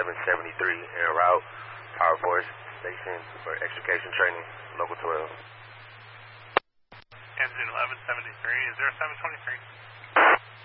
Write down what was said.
1173 en route, Power Force Station for extrication training, local 12. Engine 1173, is there a 723?